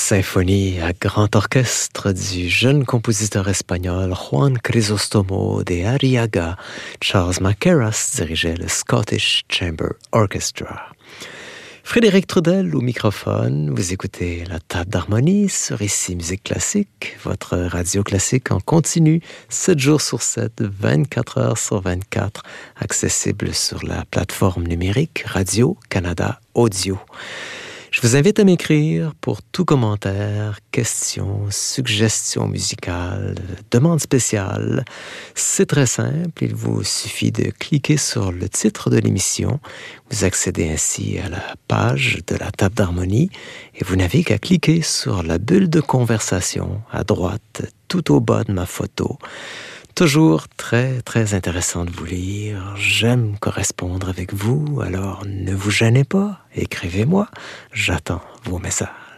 symphonie à grand orchestre du jeune compositeur espagnol Juan Crisóstomo de Arriaga. Charles Mackerras dirigeait le Scottish Chamber Orchestra. Frédéric Trudel au microphone, vous écoutez la table d'harmonie sur Ici Musique Classique, votre radio classique en continu, 7 jours sur 7, 24 heures sur 24, accessible sur la plateforme numérique Radio-Canada Audio. Je vous invite à m'écrire pour tout commentaire, question, suggestion musicale, demande spéciale. C'est très simple, il vous suffit de cliquer sur le titre de l'émission. Vous accédez ainsi à la page de la table d'harmonie et vous n'avez qu'à cliquer sur la bulle de conversation à droite, tout au bas de ma photo. Toujours très, très intéressant de vous lire. J'aime correspondre avec vous, alors ne vous gênez pas, écrivez-moi. J'attends vos messages.